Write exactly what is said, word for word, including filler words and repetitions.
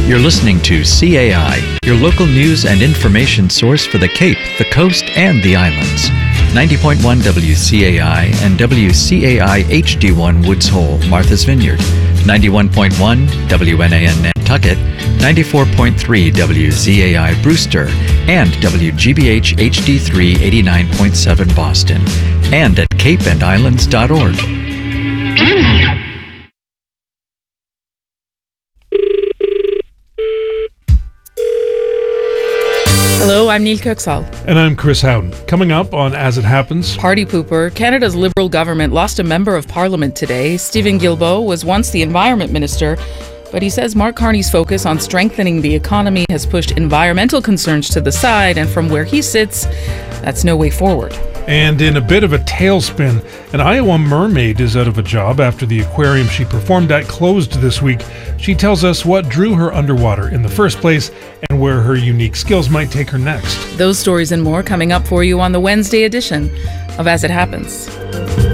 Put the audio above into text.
You're listening to C A I, your local news and information source for the Cape, the Coast, and the Islands. ninety point one W C A I and W C A I H D one Woods Hole, Martha's Vineyard. ninety-one point one W N A N Nantucket, ninety-four point three W Z A I Brewster, and W G B H H D three eighty-nine point seven Boston, and at cape and islands dot org. Hello, I'm Neil Kirksall. And I'm Chris Howden. Coming up on As It Happens... Party pooper. Canada's Liberal government lost a member of Parliament today. Stephen Guilbeault was once the Environment Minister, but he says Mark Carney's focus on strengthening the economy has pushed environmental concerns to the side, and from where he sits, that's no way forward. And in a bit of a tailspin, an Iowa mermaid is out of a job after the aquarium she performed at closed this week. She tells us what drew her underwater in the first place and where her unique skills might take her next. Those stories and more coming up for you on the Wednesday edition of As It Happens.